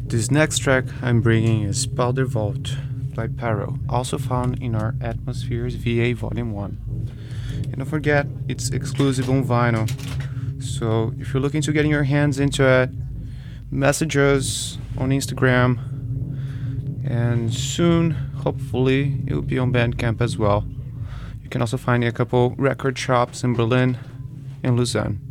This next track I'm bringing is Powder Vault by Paro, also found in our Atmospheres VA Volume 1. And don't forget, it's exclusive on vinyl, so if you're looking to getting your hands into it, message us on Instagram, and soon, hopefully, it will be on Bandcamp as well. You can also find a couple record shops in Berlin and Lausanne.